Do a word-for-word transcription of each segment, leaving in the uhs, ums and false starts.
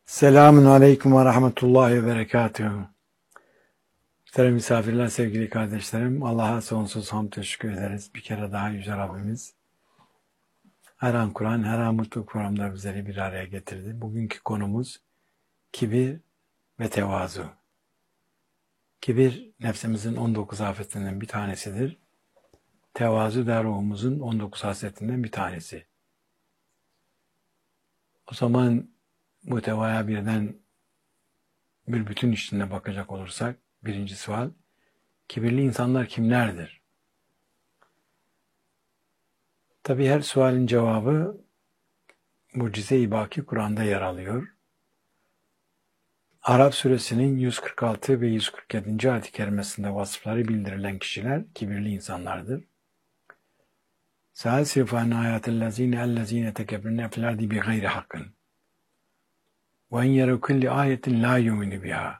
Selamun Aleyküm ve Rahmetullahi ve Berekatuhu. Muhterem misafirler, sevgili kardeşlerim, Allah'a sonsuz hamd teşekkür ederiz. Bir kere daha Yüce Rabbimiz her an Kur'an, her an mutlu programda bizleri bir araya getirdi. Bugünkü konumuz kibir ve tevazu. Kibir, nefsimizin on dokuz afetinden bir tanesidir. Tevazu da ruhumuzun on dokuz hasretinden bir tanesi. O zaman bu tevaya birden bir bütün içinde bakacak olursak, birinci sual, kibirli insanlar kimlerdir? Tabi her sualin cevabı Mucize-i Baki Kur'an'da yer alıyor. Araf suresinin yüz kırk altı ve yüz kırk yedinci ayet-i kerimesinde vasıfları bildirilen kişiler kibirli insanlardır. Sâsirfâ nâyâtillezîne ellezîne tekebbirne fil ardi bi gayri hakkın. Ve in yerev kulli âyetin lâ yu'minu biha.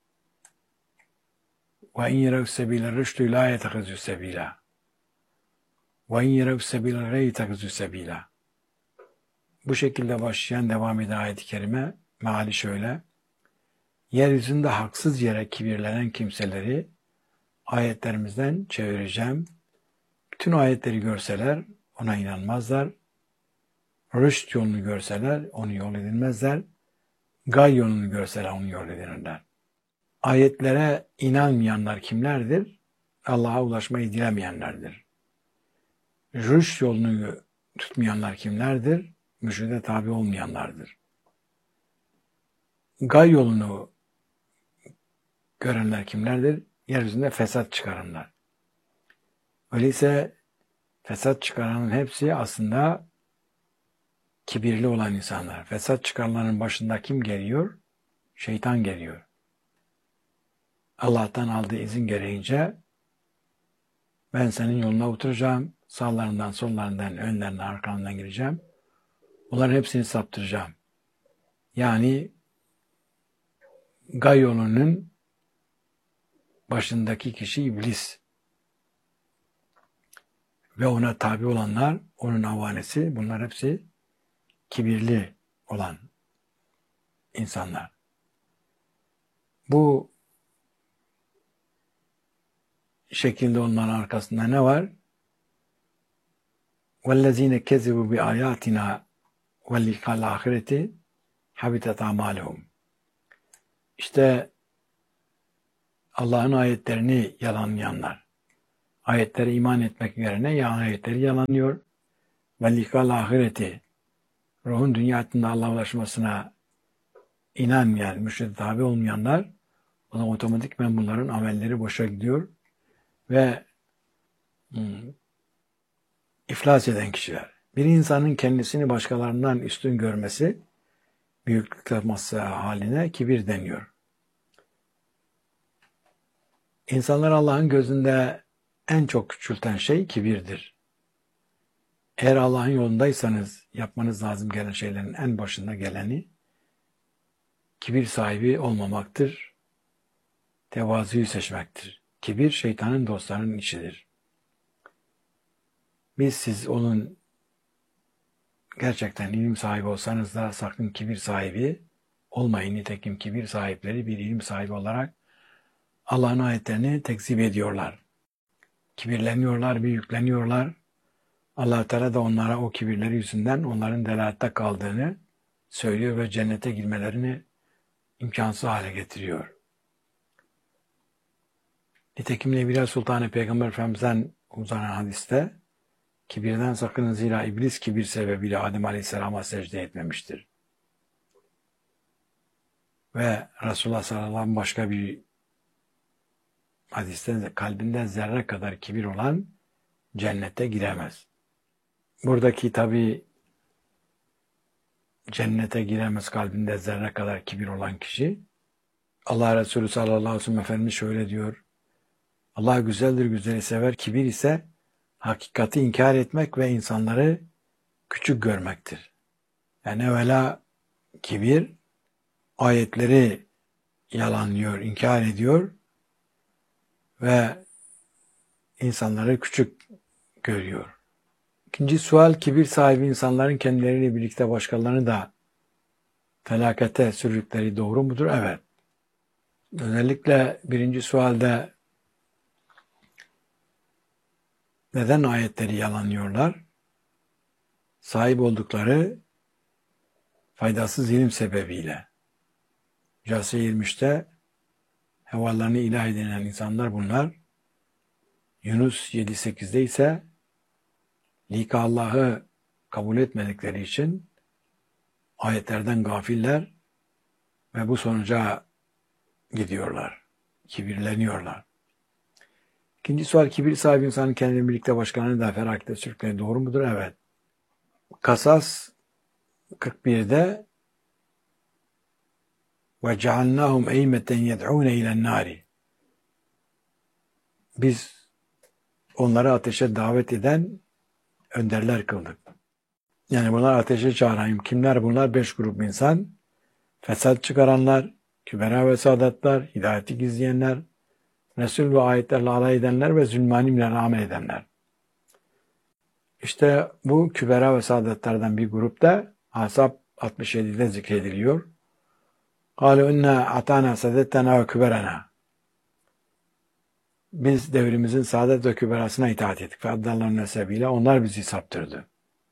Ve in yerev sebîle rüştü lâ yetehizü sebîlâ. Ve in yerev sebîle gayri yetehizü sebîlâ. Bu şekilde başlayan devam eden ayet-i kerime meali şöyle: yeryüzünde haksız yere kibirlenen kimseleri ayetlerimizden çevireceğim. Bütün ayetleri görseler ona inanmazlar. Rüşt yolunu görseler onu yol edinmezler. Gay yolunu görseler onu yol edinirler. Ayetlere inanmayanlar kimlerdir? Allah'a ulaşmayı dilemeyenlerdir. Rüşt yolunu tutmayanlar kimlerdir? Mürşide tabi olmayanlardır. Gay yolunu görenler kimlerdir? Yeryüzünde fesat çıkaranlar. Öyleyse fesat çıkaranın hepsi aslında kibirli olan insanlar. Fesat çıkaranların başında kim geliyor? Şeytan geliyor. Allah'tan aldığı izin gereğince ben senin yoluna oturacağım, sağlarından, sollarından, önlerinden, arkandan gireceğim. Bunların hepsini saptıracağım. Yani gay yolunun başındaki kişi iblis. Ve ona tabi olanlar, onun avanesi, bunlar hepsi kibirli olan insanlar. Bu şekilde onların arkasında ne var? وَالَّذ۪ينَ كَذِبُوا بِآيَاتِنَا وَالْلِقَى الْآخِرَةِ حَبِتَتْ عَمَالِهُمْ. İşte Allah'ın ayetlerini yalanlayanlar. Ayetlere iman etmek yerine ya ayetleri yalanlıyor. وَالْلِقَى الْآخِرَةِ ruhun dünyasında Allah'a ulaşmasına inanmayan, mürşide tabi olmayanlar, o zaman otomatikmen bunların amelleri boşa gidiyor ve hmm, iflas eden kişiler. Bir insanın kendisini başkalarından üstün görmesi, büyüklük yapması haline kibir deniyor. İnsanlar Allah'ın gözünde en çok küçülten şey kibirdir. Eğer Allah'ın yolundaysanız yapmanız lazım gelen şeylerin en başında geleni kibir sahibi olmamaktır, tevazuyu seçmektir. Kibir şeytanın dostlarının işidir. Biz siz onun gerçekten ilim sahibi olsanız da sakın kibir sahibi olmayın. Nitekim kibir sahipleri bir ilim sahibi olarak Allah'ın ayetlerini tekzip ediyorlar. Kibirleniyorlar, büyükleniyorlar. Allah-u Teala da onlara o kibirleri yüzünden onların delalette kaldığını söylüyor ve cennete girmelerini imkansız hale getiriyor. Nitekim Nebiler Sultanı Peygamber Efendimiz'den uzanan hadiste kibirden sakının zira iblis kibir sebebiyle Adem Aleyhisselam'a secde etmemiştir. Ve Resulullah sallallahu aleyhi ve sellem başka bir hadiste de kalbinden zerre kadar kibir olan cennete giremez. Buradaki tabi cennete giremez kalbinde zerre kadar kibir olan kişi. Allah Resulü sallallahu aleyhi ve sellem Efendimiz şöyle diyor: Allah güzeldir, güzeli sever. Kibir ise hakikati inkar etmek ve insanları küçük görmektir. Yani evvela kibir ayetleri yalanlıyor, inkar ediyor ve insanları küçük görüyor. İkinci sual, kibir sahibi insanların kendileriyle birlikte başkalarını da felakete sürdükleri doğru mudur? Evet. Özellikle birinci sualde neden ayetleri yalanlıyorlar? Sahip oldukları faydasız ilim sebebiyle. Case yirmi üçte hevalarını ilah edinen insanlar bunlar. Yunus yedi sekizde ise lika Allah'ı kabul etmedikleri için ayetlerden gafiller ve bu sonuca gidiyorlar. Kibirleniyorlar. İkinci sual, kibir sahibi insanın kendini birlikte başkalarını da felakete sürükleri doğru mudur? Evet. Kasas kırk birde ve cealnâhum eymeten yed'ûne ilen nâri. Biz onları ateşe davet eden önderler kıldık. Yani bunlar ateşe çağırayım. Kimler bunlar? Beş grup insan. Fesat çıkaranlar, kübera ve saadatlar, hidayeti gizleyenler, Resul ve ayetlerle alay edenler ve zulmanimle amel edenler. İşte bu kübera ve saadetlerden bir grupta Ahzab altmış yedide zikrediliyor. قَالُوا اِنَّا اَعْتَانَا سَدَتَّنَا وَكُبَرَنَا. Biz devrimizin saadet ve küberasına itaat ettik. فَاَدَّلَّهُ nesebiyle onlar bizi saptırdı.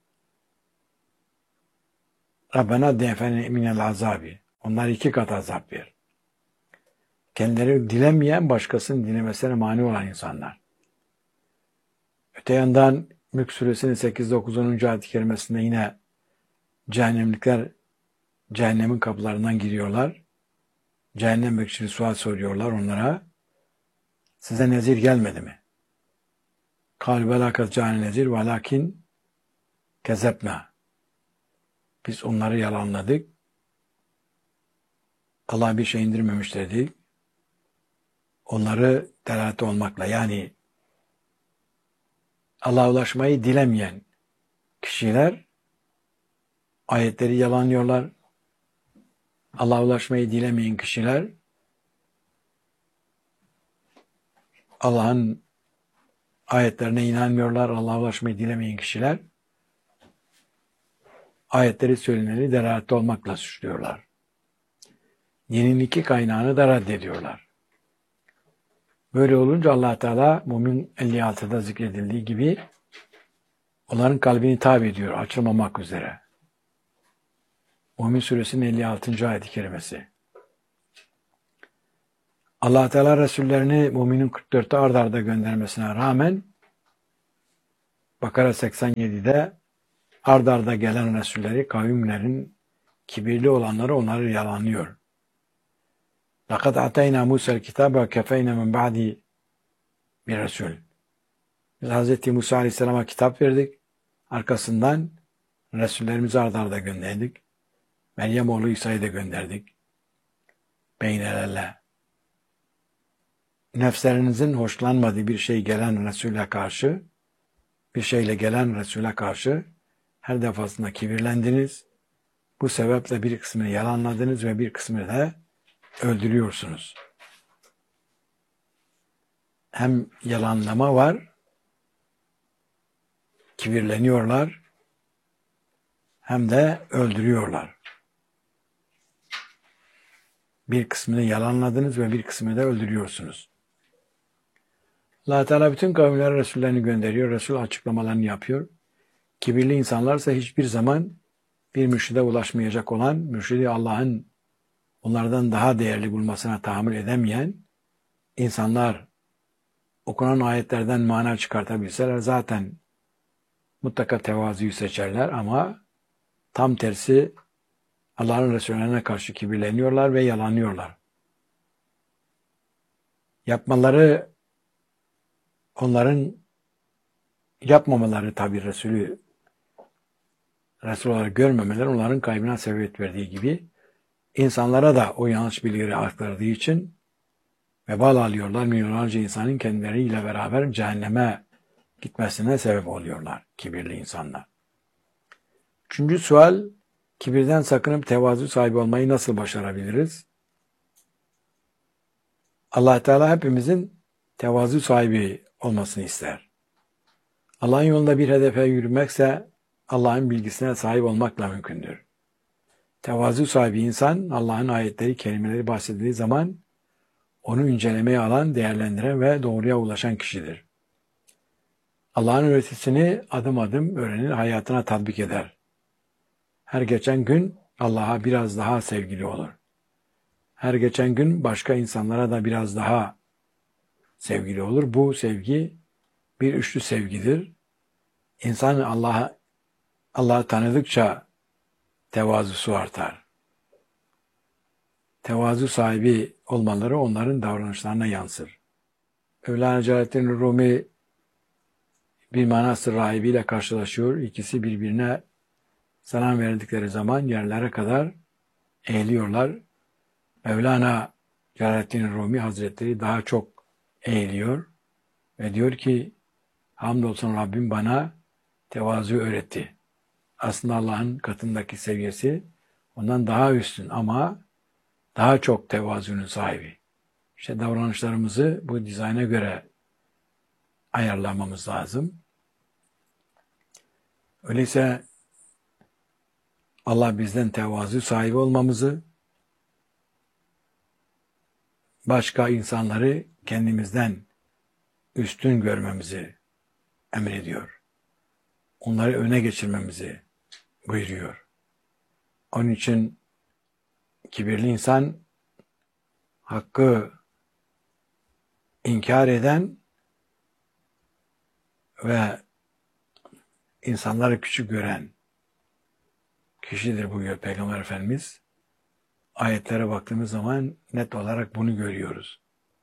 Rabbena defene minel azabi. Onlar iki kat azap ver. Kendileri dilemeyen başkasının dilemesine mani olan insanlar. Öte yandan Mülk Suresinin sekiz dokuz onuncu ayet-i kerimesinde yine cehennemlikler cehennemin kapılarından giriyorlar. Cehennem bekçili sual soruyorlar onlara. Size nezir gelmedi mi? Kâl ve lâ kâzcâne nezir ve lâkin kezebnâ. Biz onları yalanladık. Allah bir şey indirmemiş dedik. Onları delalet olmakla, yani Allah'a ulaşmayı dilemeyen kişiler ayetleri yalanlıyorlar. Allah'a ulaşmayı dilemeyen kişiler Allah'ın ayetlerine inanmıyorlar. Allah'a ulaşmayı dilemeyen kişiler ayetleri söyleneni delalet olmakla suçluyorlar. Dinin iki kaynağını da reddediyorlar. Böyle olunca Allah Teala Mümin elli altıda zikredildiği gibi onların kalbini tabi ediyor, açılmamak üzere. Mümin Suresinin elli altıncı ayet-i kerimesi. Allah Teala Resullerini Müminin kırk dörtte ard arda göndermesine rağmen Bakara seksen yedide ard arda gelen Resulleri, kavimlerin kibirli olanları onları yalanlıyor. لَقَدْ اَتَيْنَا مُوسَى الْكِتَابَ وَكَفَيْنَا مِنْ بَعْدِ bir Resul. Biz Hz. Musa Aleyhisselam'a kitap verdik. Arkasından Resullerimizi ard arda gönderdik. Meryem oğlu İsa'yı da gönderdik. Beynelerle. Nefslerinizin hoşlanmadığı bir şey gelen Resul'e karşı, bir şeyle gelen Resul'e karşı her defasında kibirlendiniz. Bu sebeple bir kısmını yalanladınız ve bir kısmını da öldürüyorsunuz. Hem yalanlama var, kibirleniyorlar, hem de öldürüyorlar. Bir kısmını yalanladınız ve bir kısmını da öldürüyorsunuz. Allah Teala bütün kavimlere Resullerini gönderiyor, Resul açıklamalarını yapıyor. Kibirli insanlarsa hiçbir zaman bir mürşide ulaşmayacak olan, mürşidi Allah'ın onlardan daha değerli bulmasına tahammül edemeyen insanlar okunan ayetlerden mana çıkartabilseler zaten mutlaka tevazuyu seçerler ama tam tersi Allah'ın Resulüne karşı kibirleniyorlar ve yalanıyorlar. Yapmaları, onların yapmamaları tabi Resulü Resul olarak görmemeleri onların kaybına sebebiyet verdiği gibi insanlara da o yanlış bilgileri aktardığı için vebal alıyorlar. Milyonlarca insanın kendileriyle beraber cehenneme gitmesine sebep oluyorlar kibirli insanlar. Üçüncü sual, kibirden sakınıp tevazu sahibi olmayı nasıl başarabiliriz? Allah Teala hepimizin tevazu sahibi olmasını ister. Allah'ın yolunda bir hedefe yürümekse Allah'ın bilgisine sahip olmakla mümkündür. Tevazu sahibi insan, Allah'ın ayetleri, kelimeleri bahsedildiği zaman onu incelemeye alan, değerlendiren ve doğruya ulaşan kişidir. Allah'ın öğretisini adım adım öğrenir, hayatına tatbik eder. Her geçen gün Allah'a biraz daha sevgili olur. Her geçen gün başka insanlara da biraz daha sevgili olur. Bu sevgi bir üçlü sevgidir. İnsan Allah'a Allah'ı tanıdıkça tevazusu artar. Tevazu sahibi olmaları onların davranışlarına yansır. Mevlana Celaleddin Rumi bir manastır rahibiyle karşılaşıyor. İkisi birbirine selam verdikleri zaman yerlere kadar eğiliyorlar. Mevlana Celaleddin Rumi Hazretleri daha çok eğiliyor ve diyor ki, hamdolsun Rabbim bana tevazu öğretti. Aslında Allah'ın katındaki seviyesi ondan daha üstün ama daha çok tevazunun sahibi. İşte davranışlarımızı bu dizayna göre ayarlamamız lazım. Öyleyse Allah bizden tevazu sahibi olmamızı, başka insanları kendimizden üstün görmemizi emrediyor. Onları öne geçirmemizi buyuruyor. Onun için kibirli insan hakkı inkar eden ve insanları küçük gören kişidir buyuruyor Peygamber Efendimiz. Ayetlere baktığımız zaman net olarak bunu görüyoruz.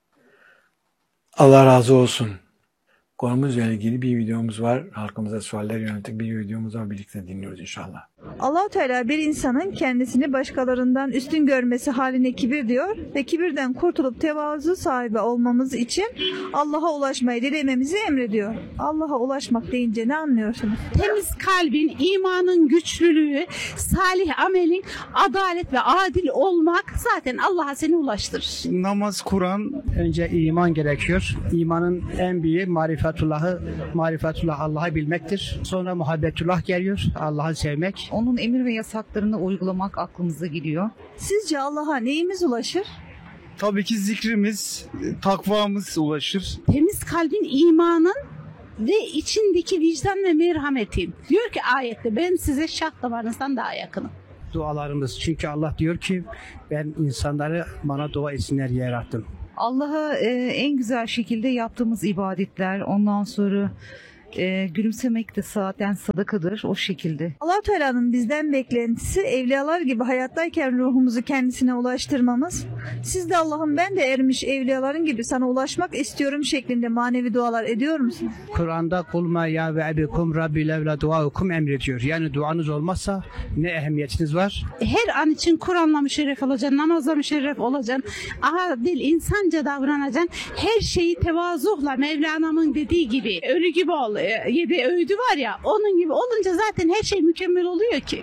Allah razı olsun. Konumuzla ilgili bir videomuz var. Halkımıza sualler yönelik bir videomuz var. Birlikte dinliyoruz inşallah. Allah-u Teala bir insanın kendisini başkalarından üstün görmesi haline kibir diyor ve kibirden kurtulup tevazu sahibi olmamız için Allah'a ulaşmayı dilememizi emrediyor. Allah'a ulaşmak deyince ne anlıyorsunuz? Temiz kalbin, imanın güçlülüğü, salih amelin, adalet ve adil olmak zaten Allah'a seni ulaştırır. Namaz, Kur'an, önce iman gerekiyor. İmanın en büyüğü marifetullahı, marifetullah Allah'ı bilmektir. Sonra muhabbetullah geliyor, Allah'ı sevmek. Onun emir ve yasaklarını uygulamak aklımıza geliyor. Sizce Allah'a neyimiz ulaşır? Tabii ki zikrimiz, takvamız ulaşır. Temiz kalbin, imanın ve içindeki vicdan ve merhametin. Diyor ki ayette, ben size şah damarınızdan daha yakınım. Dualarımız, çünkü Allah diyor ki ben insanları bana dua etsinler diye yarattım. Allah'a e, en güzel şekilde yaptığımız ibadetler, ondan sonra e, gülümsemek de zaten sadakadır o şekilde. Allah-u Teala'nın bizden beklentisi evliyalar gibi hayattayken ruhumuzu kendisine ulaştırmamız. Siz de Allah'ım ben de ermiş evliyaların gibi sana ulaşmak istiyorum şeklinde manevi dualar ediyor musunuz? Kur'an'da kulma ya ve ebikum rabbi levla duaukum emrediyor. Yani duanız olmazsa ne ehemmiyetiniz var? Her an için Kur'an'la müşerref olacaksın, namazla müşerref olacaksın, adil, insanca davranacaksın. Her şeyi tevazuhla, Mevlana'nın dediği gibi, ölü gibi ol. Yedi öğüdü var ya, onun gibi olunca zaten her şey mükemmel oluyor ki.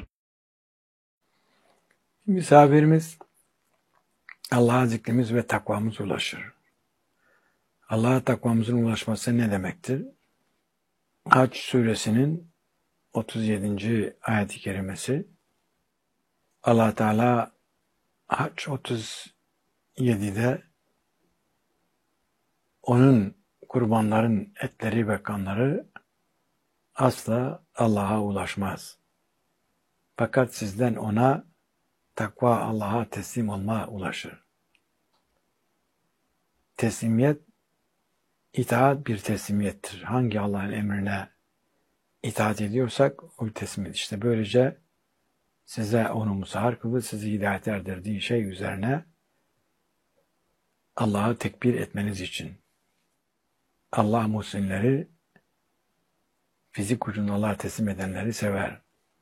Misafirimiz Allah'a zikrimiz ve takvamız ulaşır. Allah'a takvamızın ulaşması ne demektir? Hac suresinin otuz yedinci ayet-i kerimesi. Allah Teala Hac otuz yedide onun kurbanların etleri ve kanları asla Allah'a ulaşmaz. Fakat sizden ona takva, Allah'a teslim olma ulaşır. Teslimiyet, itaat bir teslimiyettir. Hangi Allah'ın emrine itaat ediyorsak o teslimiyet. İşte böylece size onu musahhar kıldı, sizi hidayet erdirdiği şey üzerine Allah'ı tekbir etmeniz için. Allah muhsinleri, fizik ucunda Allah'a teslim edenleri sever.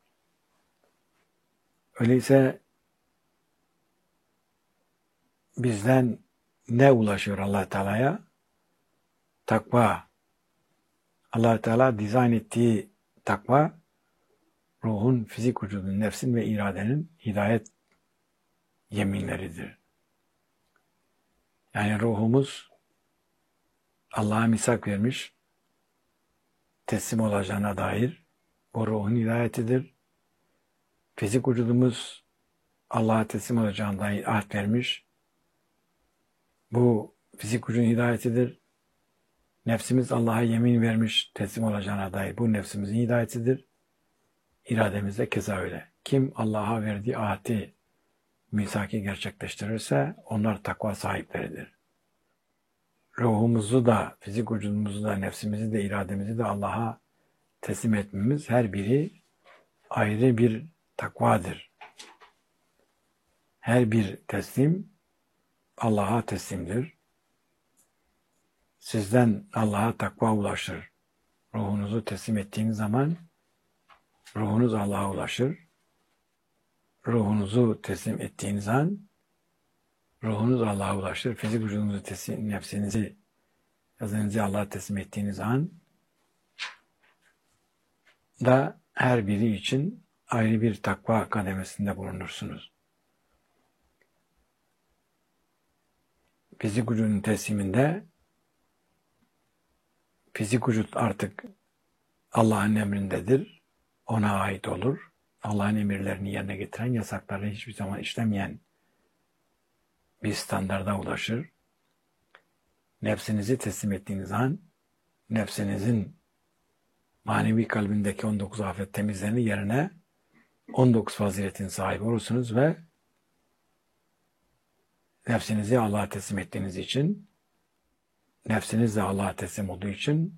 Öyleyse bizden ne ulaşıyor Allah Teala'ya? Takva. Allah Teala dizayn ettiği takva, ruhun, fizik vücudun, nefsin ve iradenin hidayet yeminleridir. Yani ruhumuz Allah'a misak vermiş, teslim olacağına dair, o ruhun hidayetidir. Fizik vücudumuz Allah'a teslim olacağından ahd vermiş. Bu fizik gücün hidayetidir. Nefsimiz Allah'a yemin vermiş teslim olacağına dair. Bu nefsimizin hidayetidir. İrademiz de keza öyle. Kim Allah'a verdiği ahdi, misaki gerçekleştirirse onlar takva sahipleridir. Ruhumuzu da, fizik vücudumuzu da, nefsimizi de, irademizi de Allah'a teslim etmemiz her biri ayrı bir takvadır. Her bir teslim Allah'a teslimdir. Sizden Allah'a takva ulaşır. Ruhunuzu teslim ettiğiniz zaman ruhunuz Allah'a ulaşır. Ruhunuzu teslim ettiğiniz an ruhunuz Allah'a ulaşır. Fizik vücudunuzu teslim, nefsinizi, yazınızı Allah'a teslim ettiğiniz an da her biri için ayrı bir takva kademesinde bulunursunuz. Fizik vücudun tesliminde fizik vücut artık Allah'ın emrindedir. Ona ait olur. Allah'ın emirlerini yerine getiren, yasakları hiçbir zaman işlemeyen bir standarda ulaşır. Nefsinizi teslim ettiğiniz an, nefsinizin manevi kalbindeki on dokuz afet temizlerini yerine on dokuz faziletin sahibi olursunuz ve nefsinizi Allah'a teslim ettiğiniz için, nefsiniz de Allah'a teslim olduğu için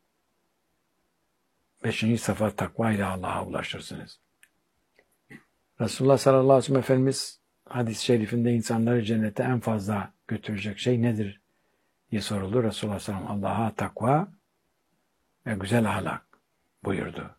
beşinci safa takva ile Allah'a ulaşırsınız. Resulullah sallallahu aleyhi ve sellem Efendimiz hadis-i şerifinde insanları cennete en fazla götürecek şey nedir diye soruldu. Resulullah sallallahu aleyhi ve sellem Allah'a takva ve güzel ahlak buyurdu.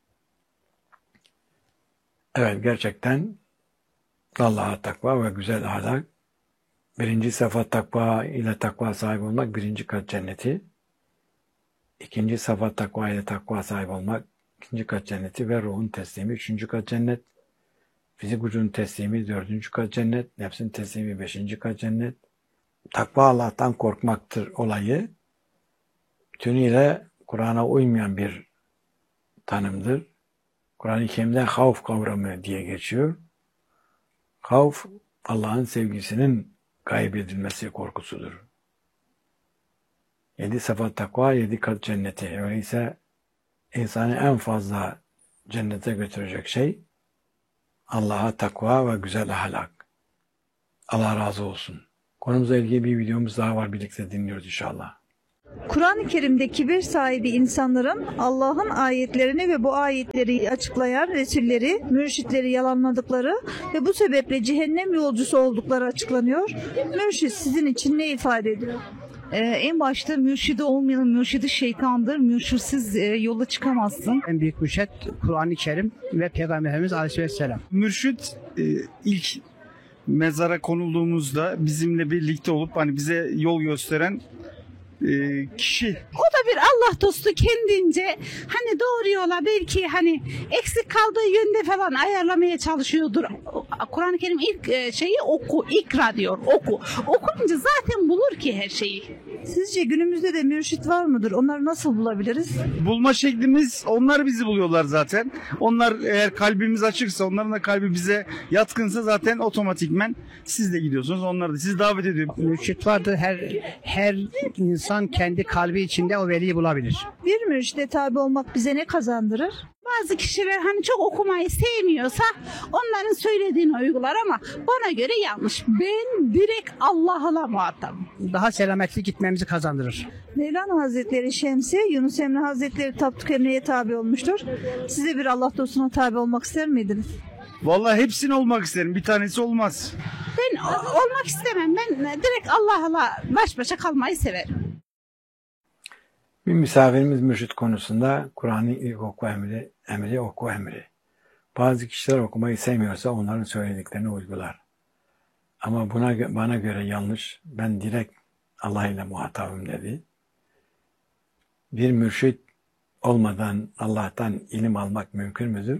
Evet, gerçekten Allah'a takva ve güzel ahlak. Birinci safa takva ile takva sahibi olmak birinci kat cenneti. İkinci safa takva ile takva sahibi olmak ikinci kat cenneti ve ruhun teslimi üçüncü kat cennet. Fizik vücudun teslimi dördüncü kat cennet. Nefsin teslimi beşinci kat cennet. Takva Allah'tan korkmaktır olayı. Bütünüyle Kur'an'a uymayan bir tanımdır. Kur'an-ı Kerim'de havf kavramı diye geçiyor. Havf, Allah'ın sevgisinin kaybedilmesi korkusudur. Yedi safa takva, yedi kat cenneti. Öyleyse insanı en fazla cennete götürecek şey Allah'a takva ve güzel ahlak. Allah razı olsun. Konumuzla ilgili bir videomuz daha var. Birlikte dinliyoruz inşallah. Kur'an-ı Kerim'de kibir sahibi insanların Allah'ın ayetlerini ve bu ayetleri açıklayan Resulleri, mürşitleri yalanladıkları ve bu sebeple cehennem yolcusu oldukları açıklanıyor. Mürşit sizin için ne ifade ediyor? Ee, en başta mürşidi olmayanın mürşidi şeytandır. Mürşitsiz e, yola çıkamazsın. En büyük mürşit Kur'an-ı Kerim ve Peygamberimiz Aleyhisselam. Mürşit e, ilk mezara konulduğumuzda bizimle birlikte olup hani bize yol gösteren e, kişi. O da bir Allah dostu kendince hani doğru yola belki hani eksik kaldığı yönde falan ayarlamaya çalışıyordur. Kur'an-ı Kerim ilk e, şeyi oku, ikra diyor, oku. Okuyunca zaten bulur ki her şeyi. Sizce günümüzde de mürşit var mıdır? Onları nasıl bulabiliriz? Bulma şeklimiz onlar bizi buluyorlar zaten. Onlar eğer kalbimiz açıksa, onların da kalbi bize yatkınsa zaten otomatikmen siz de gidiyorsunuz. Onlar da sizi davet ediyor. Mürşit vardır. Her her insan kendi kalbi içinde o veliyi bulabilir. Bir mürşide tabi olmak bize ne kazandırır? Bazı kişiler hani çok okumayı sevmiyorsa onların söylediğini uygular ama bana göre yanlış. Ben direkt Allah'la muhatabım. Daha selametli gitmemizi kazandırır. Mevlana Hazretleri Şemsiye, Yunus Emre Hazretleri Tapduk Emre'ye tabi olmuştur. Siz de bir Allah dostuna tabi olmak ister miydiniz? Vallahi hepsini olmak isterim. Bir tanesi olmaz. Ben o- olmak istemem. Ben direkt Allah'la baş başa kalmayı severim. Bir misafirimiz mürşit konusunda Kur'an'ı ilk oku emri, emri oku emri. Bazı kişiler okumayı sevmiyorsa onların söylediklerini uygular. Ama buna gö- bana göre yanlış. Ben direkt Allah ile muhatabım dedi. Bir mürşit olmadan Allah'tan ilim almak mümkün müdür?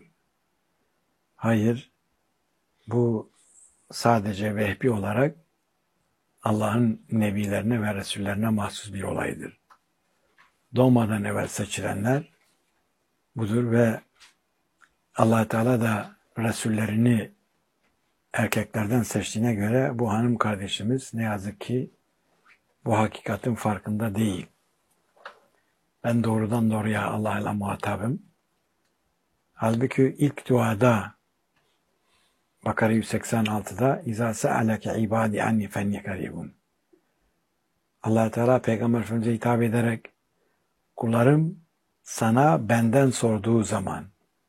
Hayır. Bu sadece vehbi olarak Allah'ın nebilerine ve resullerine mahsus bir olaydır. Doğmadan evvel seçilenler budur ve Allah Teala da Resullerini erkeklerden seçtiğine göre bu hanım kardeşimiz ne yazık ki bu hakikatin farkında değil. Ben doğrudan doğruya Allah ile muhatabım. Halbuki ilk duada Bakara yüz seksen altıda İzâ se'aleke ibâdi anni fenni karibun. Allah Teala Peygamber Efendimiz'e hitap ederek kullarım sana benden sorduğu zaman,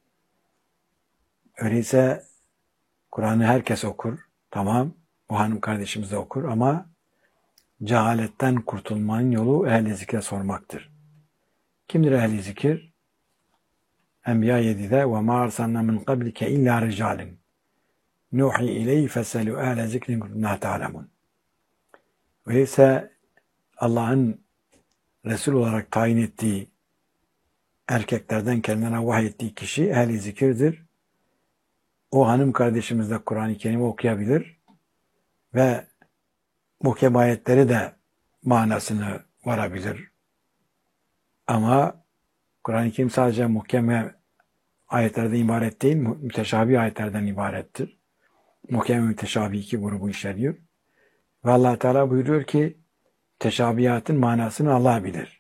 öyleyse Kur'an'ı herkes okur. Tamam, bu hanım kardeşimiz de okur ama cehaletten kurtulmanın yolu ehl-i zikre sormaktır. Kimdir ehl-i zikir? Enbiya yedide وَمَا أَرْسَلْنَا مِنْ قَبْلِكَ اِلَّا رِجَالٍ نُوحِي اِلَيْهِ فَسَلُوا اَهْلَ ذِكْرٍ كُنْتُمْ تَعْلَمُونَ. Öyleyse Allah'ın Resul olarak tayin ettiği, erkeklerden kendine vahyettiği kişi ehl-i zikirdir. O hanım kardeşimiz de Kur'an-ı Kerim'i okuyabilir ve muhkem ayetleri de manasını varabilir. Ama Kur'an-ı Kerim sadece muhkem ayetlerden ibaret değil, müteşabih ayetlerden ibarettir. Muhkem ve müteşabih iki grubu içeriyor. Ve Allah Teala buyuruyor ki teşabihatın manasını Allah bilir.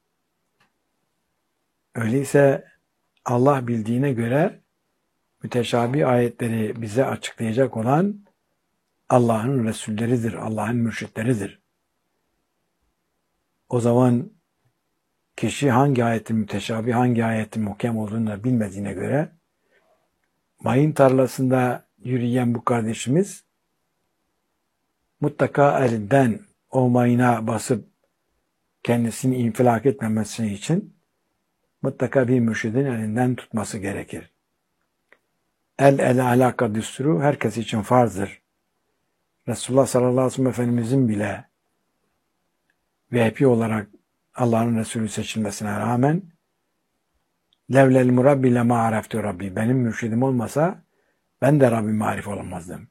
Öyleyse Allah bildiğine göre müteşabih ayetleri bize açıklayacak olan Allah'ın Resulleridir, Allah'ın mürşitleridir. O zaman kişi hangi ayetin müteşabih, hangi ayetin muhkem olduğunu da bilmediğine göre mayın tarlasında yürüyen bu kardeşimiz mutlaka elinden o mayına basıp kendisini infilak etmemesi için mutlaka bir mürşidin elinden tutması gerekir. El ele alaka düsturu herkes için farzdır. Resulullah sallallahu aleyhi ve sellem Efendimizin bile V I P olarak Allah'ın Resulü seçilmesine rağmen levlel murabbi lema areftu Rabbi, benim mürşidim olmasa ben de Rabbim marif olamazdım.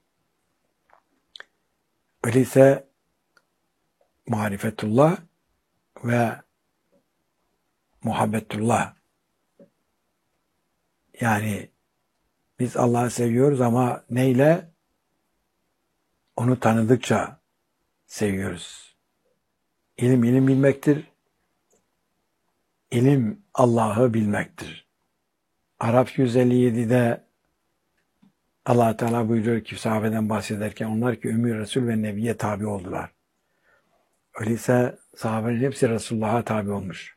Öyleyse marifetullah ve muhabbetullah, yani biz Allah'ı seviyoruz ama neyle? Onu tanıdıkça seviyoruz. İlim ilim bilmektir. İlim Allah'ı bilmektir. Araf yüz elli yedide Allah Teala buyuruyor ki sahabeden bahsederken onlar ki Ümmü Resul ve Nebi'ye tabi oldular. Öyleyse sahabenin hepsi Resulullah'a tabi olmuş.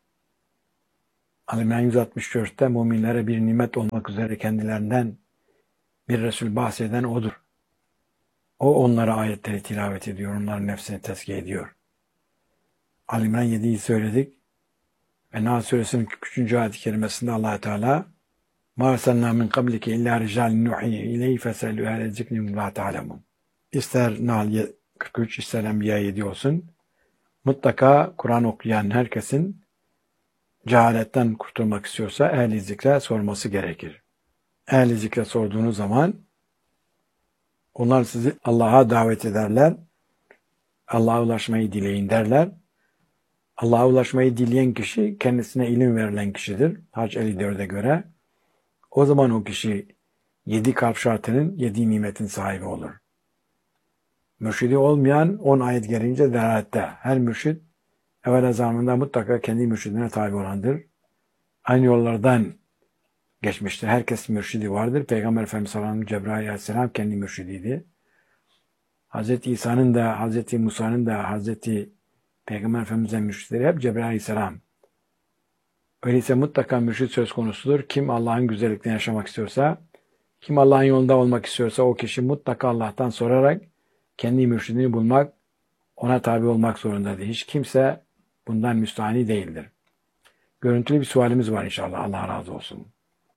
Ali yüz altmış dörtte müminlere bir nimet olmak üzere kendilerinden bir Resul bahseden odur. O onlara ayetleri tilavet ediyor, onların nefsini tezkiye ediyor. Ali İmran yediyi söyledik. Ve Nahl Suresinin üçüncü ayet-i kerimesinde Allah Teala مَا أَرْسَلْنَا مِنْ قَبْلِكَ اِلَّا رِجَالٍ نُوحِي اِلَيْهِ فَسَأَلُوا اَهْلَ الذِّكْرِ اِنْ لَا تَعْلَمُونَ. İster Nahl kırk üç, ister Enbiya yedi olsun. Mutlaka Kur'an okuyan herkesin cehaletten kurtulmak istiyorsa ehl-i zikre sorması gerekir. Ehl-i zikre sorduğunuz zaman onlar sizi Allah'a davet ederler. Allah'a ulaşmayı dileyin derler. Allah'a ulaşmayı dileyen kişi kendisine ilim verilen kişidir. Hac elli dörde göre. O zaman o kişi yedi kalp şartının, yedi nimetin sahibi olur. Mürşidi olmayan on ayet gelince delalette. Her mürşid evvel zamanında mutlaka kendi mürşidine tabi olandır. Aynı yollardan geçmiştir. Herkes mürşidi vardır. Peygamber Efendimiz sallallahu aleyhi ve sellem Cebrail aleyhisselam kendi mürşidiydi. Hazreti İsa'nın da, Hazreti Musa'nın da, Hazreti Peygamber Efendimiz'in mürşitleri hep Cebrail aleyhisselam. Öyleyse mutlaka mürşid söz konusudur. Kim Allah'ın güzelliklerini yaşamak istiyorsa, kim Allah'ın yolunda olmak istiyorsa o kişi mutlaka Allah'tan sorarak kendi mürşidini bulmak, ona tabi olmak zorundadır. Hiç kimse bundan müstahni değildir. Görüntülü bir sualimiz var inşallah. Allah razı olsun.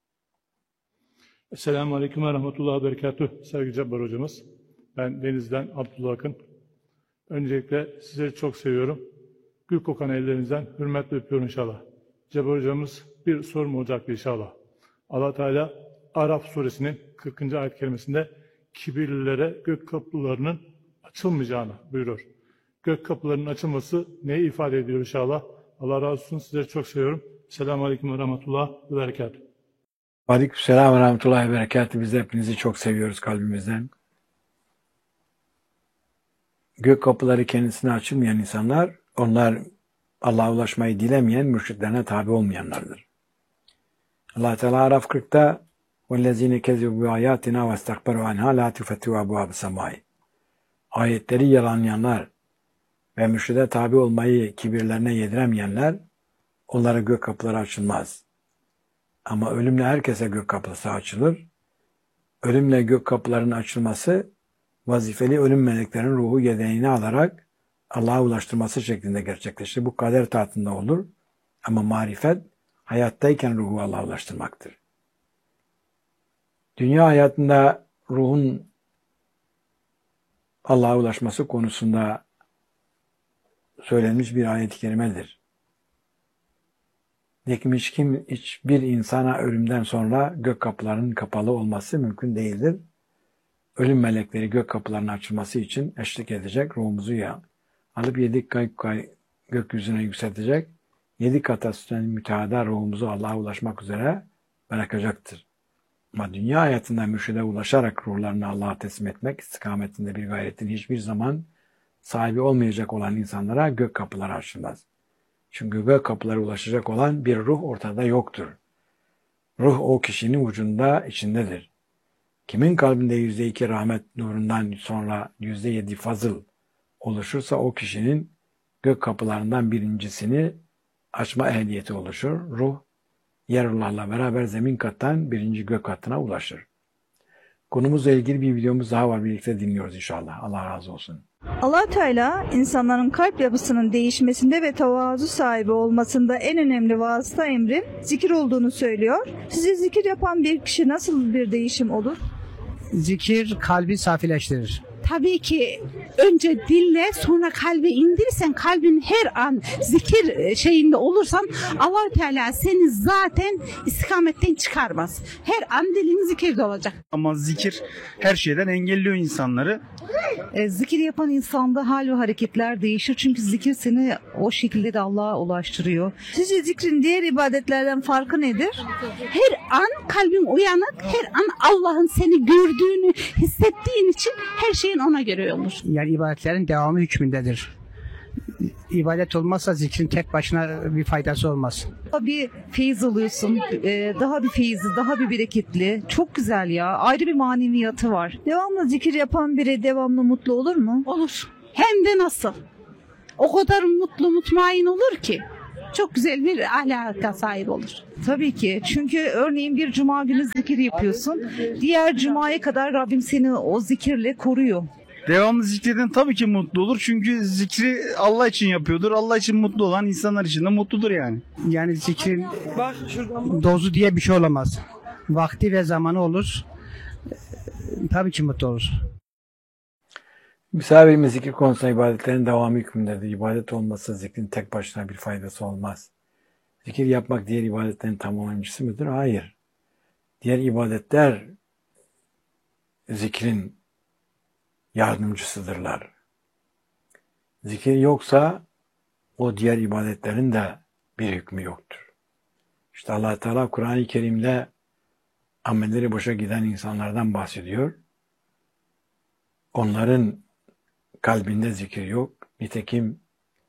Esselamu Aleyküm ve Rahmetullahi ve Berekatuhu. Sevgili Cabbar hocamız. Ben Deniz'den Abdullah Akın. Öncelikle sizleri çok seviyorum. Gül kokan ellerinizden hürmetle öpüyorum inşallah. Cabbar hocamız bir sorum olacaktı inşallah. Allah Teala Araf suresinin kırkıncı ayet kerimesinde kibirlilere gök kapılarının açılmayacağını buyuruyor. Gök kapılarının açılması neyi ifade ediyor inşallah? Allah razı olsun. Sizleri çok seviyorum. Selamun Aleyküm ve Rahmetullahi ve Berekatuhu. Aleykümselam ve Rahmetullahi ve Berekatuhu. Biz de hepinizi çok seviyoruz kalbimizden. gök kapıları kendisine açılmayan insanlar, onlar Allah'a ulaşmayı dilemeyen, mürşitlerine tabi olmayanlardır. Allah Teala Araf kırkta وَالَّذ۪ينَ كَذِبُوا بِآيَاتِنَا وَاسْتَكْبَرُوا عَنْهَا لَا تُفَتِّهُ أَبْوَابَ السَّمَاءِ. Ayetleri yalanlayanlar ve mürşide tabi olmayı kibirlerine yediremeyenler, onlara gök kapıları açılmaz. Ama ölümle herkese gök kapısı açılır. Ölümle gök kapılarının açılması, vazifeli ölüm meleklerin ruhu yedeğini alarak Allah'a ulaştırması şeklinde gerçekleşir. Bu kader tahtında olur. Ama marifet, hayattayken ruhu Allah'a ulaştırmaktır. Dünya hayatında ruhun Allah'a ulaşması konusunda söylenmiş bir ayet-i kerimedir. Demiş kim hiçbir insana ölümden sonra gök kapılarının kapalı olması mümkün değildir. Ölüm melekleri gök kapılarının açılması için eşlik edecek, ruhumuzu ya alıp yedi kay, kay gökyüzüne yükseltecek, yedi kata sütlen müteahhada ruhumuzu Allah'a ulaşmak üzere bırakacaktır. Ama dünya hayatında mürşide ulaşarak ruhlarını Allah'a teslim etmek istikametinde bir gayretin hiçbir zaman sahibi olmayacak olan insanlara gök kapıları açılmaz. Çünkü gök kapılara ulaşacak olan bir ruh ortada yoktur. Ruh o kişinin vücudunda, içindedir. Kimin kalbinde yüzde iki rahmet nurundan sonra yüzde yedi fazıl oluşursa o kişinin gök kapılarından birincisini açma ehliyeti oluşur. Ruh, yerullah'la beraber zemin kattan birinci gök katına ulaşır. Konumuzla ilgili bir videomuz daha var. Birlikte dinliyoruz inşallah. Allah razı olsun. Allah Teala insanların kalp yapısının değişmesinde ve tevazu sahibi olmasında en önemli vasıta emrin zikir olduğunu söylüyor. Size zikir yapan bir kişi nasıl bir değişim olur? Zikir kalbi safileştirir. Tabii ki önce dille sonra kalbe indirirsen kalbin her an zikir şeyinde olursan Allah Teala seni zaten istikametten çıkarmaz. Her an dilin zikirde olacak. Ama zikir her şeyden engelliyor insanları. E, zikir yapan insanda hal ve hareketler değişir. Çünkü zikir seni o şekilde de Allah'a ulaştırıyor. Sizce zikrin diğer ibadetlerden farkı nedir? Her an kalbin uyanık, her an Allah'ın seni gördüğünü hissettiğin için her şeyin ona göre olur. Yani ibadetlerin devamı hükmündedir. İbadet olmazsa zikrin tek başına bir faydası olmaz. Daha bir feyiz alıyorsun. E, daha bir feyizli, daha bir bereketli. Çok güzel ya. Ayrı bir maneviyatı var. Devamlı zikir yapan biri devamlı mutlu olur mu? Olur. Hem de nasıl? O kadar mutlu mutmain olur ki. Çok güzel bir ahlaka sahip olur. Tabii ki. Çünkü örneğin bir cuma günü zikir yapıyorsun. Diğer cumaya kadar Rabbim seni o zikirle koruyor. Devamlı zikreden tabii ki mutlu olur. Çünkü zikri Allah için yapıyordur. Allah için mutlu olan insanlar için de mutludur yani. Yani zikrin dozu diye bir şey olamaz. Vakti ve zamanı olur. Tabii ki mutlu olur. Misafirimiz zikir konusunda ibadetlerin devamı hükmündedir. İbadet olmazsa zikrin tek başına bir faydası olmaz. Zikir yapmak diğer ibadetlerin tamamlayıcısı mıdır? Hayır. Diğer ibadetler zikrin yardımcısıdırlar. Zikir yoksa o diğer ibadetlerin de bir hükmü yoktur. İşte Allah Teala Kur'an-ı Kerim'de amelleri boşa giden insanlardan bahsediyor. Onların kalbinde zikir yok. Nitekim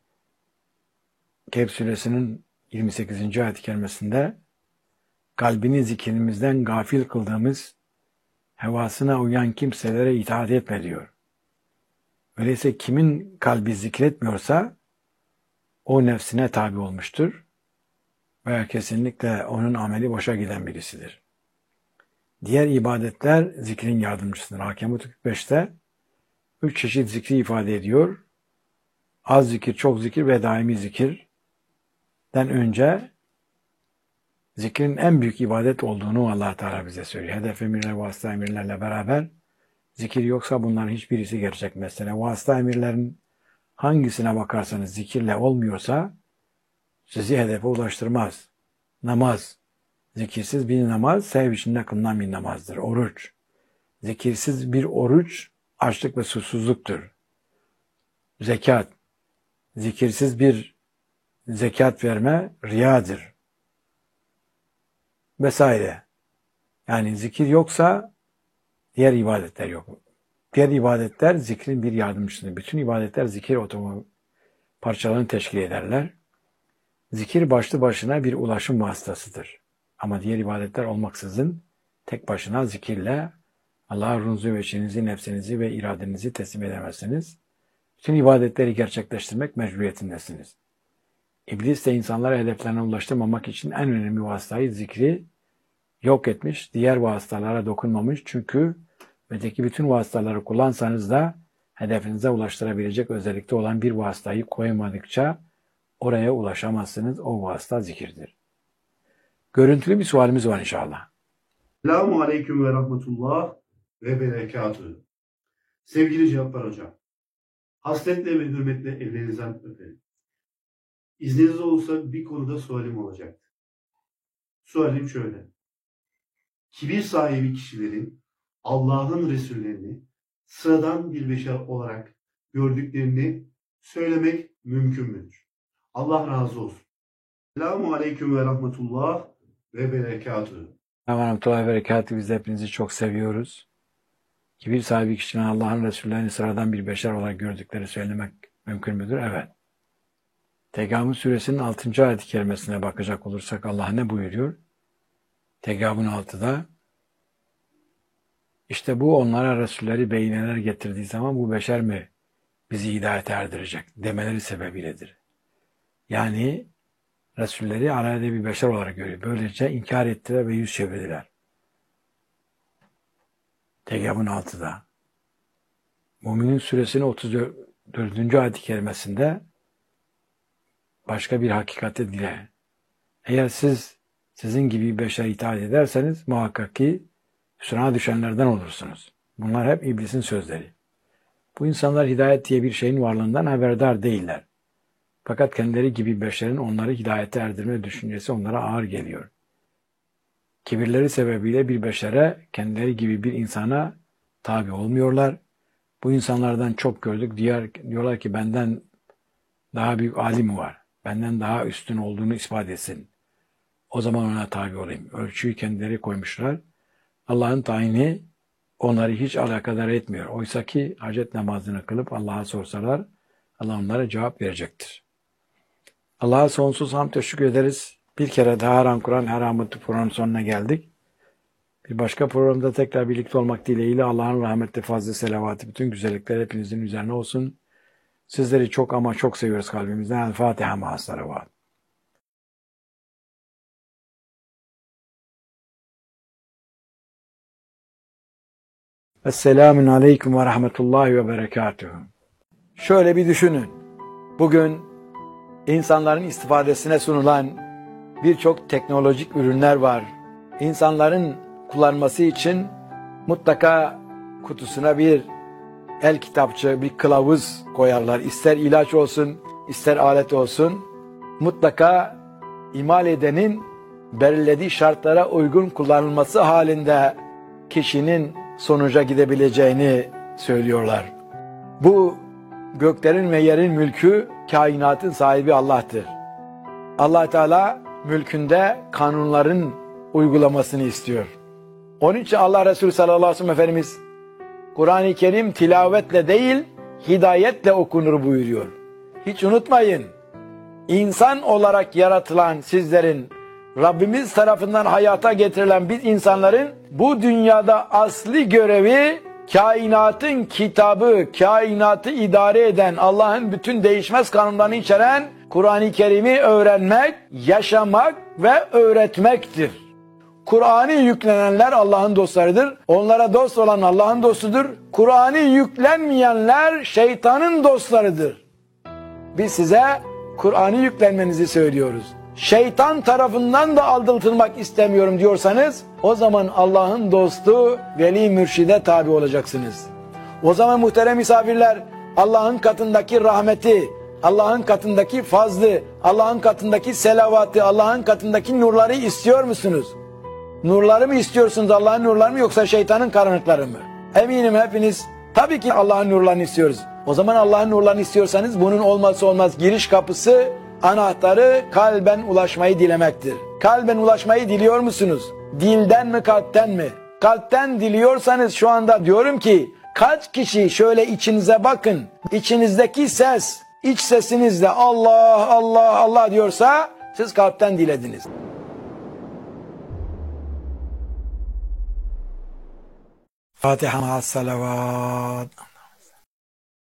Kehf suresinin yirmi sekizinci ayet-i kerimesinde kalbini zikrimizden gafil kıldığımız hevasına uyan kimselere itaat etme diyor. Öyleyse kimin kalbi zikretmiyorsa o nefsine tabi olmuştur veya kesinlikle onun ameli boşa giden birisidir. Diğer ibadetler zikrin yardımcısıdır. Hakemut kırk beşte üç çeşit zikri ifade ediyor. Az zikir, çok zikir ve daimi zikirden önce zikrin en büyük ibadet olduğunu Allah Teala bize söylüyor. Hedef emirler, vasıta emirlerle beraber zikir yoksa bunların hiçbirisi gerçek mesele. Vasıta emirlerin hangisine bakarsanız zikirle olmuyorsa sizi hedefe ulaştırmaz. Namaz, zikirsiz bir namaz, sev içinde kılınan bir namazdır. Oruç, zikirsiz bir oruç, açlık ve susuzluktur. Zekat, zikirsiz bir zekat verme riyadır. Vesaire. Yani zikir yoksa diğer ibadetler yok. Diğer ibadetler zikrin bir yardımcısıdır. Bütün ibadetler zikir otomo parçalarını teşkil ederler. Zikir başlı başına bir ulaşım vasıtasıdır. Ama diğer ibadetler olmaksızın tek başına zikirle Allah'a ruhunuzu ve içinizi, nefsinizi ve iradenizi teslim edemezsiniz. Bütün ibadetleri gerçekleştirmek mecburiyetindesiniz. İblis de insanlara hedeflerine ulaştırmamak için en önemli vasıtayı zikri yok etmiş, diğer vasıtalara dokunmamış. Çünkü öteki bütün vasıtaları kullansanız da hedefinize ulaştırabilecek özellikte olan bir vasıtayı koymadıkça oraya ulaşamazsınız. O vasıta zikirdir. Görüntülü bir sualimiz var inşallah. Selamun Aleyküm ve Rahmetullah ve Berekatühü. Sevgili Cabbar Hocam, hasretle ve hürmetle ellerinizden öperim. İzniniz olursa bir konuda sualim olacaktı. Sualim şöyle. Kibir sahibi kişilerin Allah'ın Resullerini sıradan bir beşer olarak gördüklerini söylemek mümkün müdür? Allah razı olsun. Selamun Aleyküm ve Rahmetullah ve Berekatühü. Rahmetullahi ve berekatühü. Biz hepinizi çok seviyoruz. Kibir sahibi kişinin Allah'ın Resullerini sıradan bir beşer olarak gördükleri söylemek mümkün müdür? Evet. Tegabun suresinin altıncı ayet-i kerimesine bakacak olursak Allah ne buyuruyor? Tegabun altıda işte bu onlara Resulleri beyineler getirdiği zaman bu beşer mi bizi hidayete erdirecek demeleri sebebiyledir. Yani Resulleri aleyhde bir beşer olarak görüyor. Böylece inkar ettiler ve yüz çevirdiler. Tegabun altıda. Müminin suresinin otuz dördüncü ayet-i kerimesinde başka bir hakikati dile. Eğer siz sizin gibi bir beşere itaat ederseniz muhakkak ki hüsrana düşenlerden olursunuz. Bunlar hep iblisin sözleri. Bu insanlar hidayet diye bir şeyin varlığından haberdar değiller. Fakat kendileri gibi beşerin onları hidayete erdirme düşüncesi onlara ağır geliyor. Kibirleri sebebiyle bir beşere, kendileri gibi bir insana tabi olmuyorlar. Bu insanlardan çok gördük. Diğer, diyorlar ki benden daha büyük alim var. Benden daha üstün olduğunu ispat etsin. O zaman ona tabi olayım. Ölçüyü kendileri koymuşlar. Allah'ın tayini onları hiç alakadar etmiyor. Oysa ki hacet namazını kılıp Allah'a sorsalar Allah onlara cevap verecektir. Allah'a sonsuz hamd teşekkür ederiz. Bir kere daha Haram Kur'an Heramatı programının sonuna geldik. Bir başka programda tekrar birlikte olmak dileğiyle Allah'ın rahmeti, fazla selavatı, bütün güzellikler hepinizin üzerine olsun. Sizleri çok ama çok seviyoruz kalbimizden. El Fatiha ma'as salavat. Esselamun aleyküm ve rahmetullahi ve berekatühü. Şöyle bir düşünün. Bugün insanların istifadesine sunulan birçok teknolojik ürünler var. İnsanların kullanması için mutlaka kutusuna bir el kitapçı, bir kılavuz koyarlar. İster ilaç olsun, ister alet olsun. Mutlaka imal edenin belirlediği şartlara uygun kullanılması halinde kişinin sonuca gidebileceğini söylüyorlar. Bu göklerin ve yerin mülkü, kainatın sahibi Allah'tır. Allah Teala mülkünde kanunların uygulamasını istiyor. Onun için Allah Resulü sallallahu aleyhi ve sellem Efendimiz Kur'an-ı Kerim tilavetle değil, hidayetle okunur buyuruyor. Hiç unutmayın, insan olarak yaratılan sizlerin, Rabbimiz tarafından hayata getirilen biz insanların bu dünyada asli görevi kainatın kitabı, kainatı idare eden, Allah'ın bütün değişmez kanunlarını içeren Kur'an-ı Kerim'i öğrenmek, yaşamak ve öğretmektir. Kur'an'ı yüklenenler Allah'ın dostlarıdır. Onlara dost olan Allah'ın dostudur. Kur'an'ı yüklenmeyenler şeytanın dostlarıdır. Biz size Kur'an'ı yüklenmenizi söylüyoruz. Şeytan tarafından da aldatılmak istemiyorum diyorsanız o zaman Allah'ın dostu veli mürşide tabi olacaksınız. O zaman muhterem misafirler, Allah'ın katındaki rahmeti, Allah'ın katındaki fazlı, Allah'ın katındaki selavatı, Allah'ın katındaki nurları istiyor musunuz? Nurları mı istiyorsunuz, Allah'ın nurları mı, yoksa şeytanın karanlıkları mı? Eminim hepiniz tabii ki Allah'ın nurlarını istiyoruz. O zaman Allah'ın nurlarını istiyorsanız bunun olmazsa olmaz giriş kapısı, anahtarı kalben ulaşmayı dilemektir. Kalben ulaşmayı diliyor musunuz? Dilden mi, kalpten mi? Kalpten diliyorsanız şu anda diyorum ki Kaç kişi şöyle içinize bakın, içinizdeki ses, iç sesinizle Allah Allah Allah diyorsa siz kalpten dilediniz. Fatiha ma'as salavat.